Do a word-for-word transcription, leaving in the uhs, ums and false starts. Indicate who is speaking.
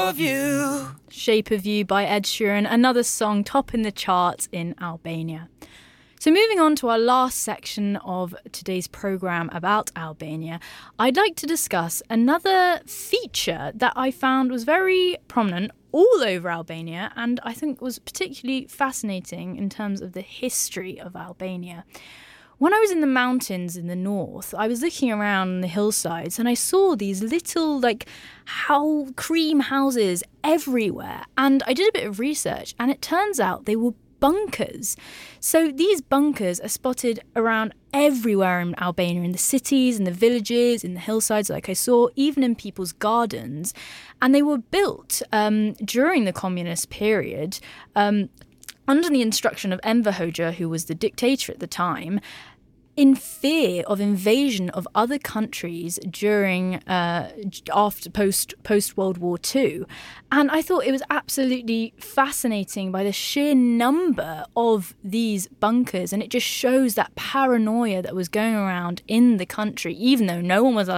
Speaker 1: of You.
Speaker 2: Shape of You by Ed Sheeran, another song topping the charts in Albania. So moving on to our last section of today's programme about Albania, I'd like to discuss another feature that I found was very prominent all over Albania and I think was particularly fascinating in terms of the history of Albania. When I was in the mountains in the north, I was looking around the hillsides and I saw these little, like, how cream houses everywhere. And I did a bit of research and it turns out they were bunkers. So these bunkers are spotted around everywhere in Albania, in the cities, in the villages, in the hillsides, like I saw, even in people's gardens. And they were built um, during the communist period um, under the instruction of Enver Hoxha, who was the dictator at the time, in fear of invasion of other countries during uh, after post post World War Two, and I thought it was absolutely fascinating by the sheer number of these bunkers, and it just shows that paranoia that was going around in the country, even though no one was